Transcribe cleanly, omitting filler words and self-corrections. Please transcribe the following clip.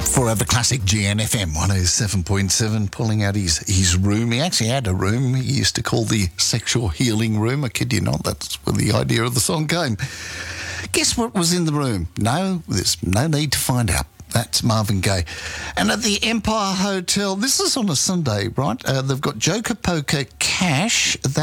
Forever Classic GNFM 107.7, pulling out his room. He actually had a room he used to call the Sexual Healing Room. I kid you not, that's where the idea of the song came. Guess what was in the room? No, there's no need to find out. That's Marvin Gaye. And at the Empire Hotel, this is on a Sunday, right? They've got Joker Poker Cash.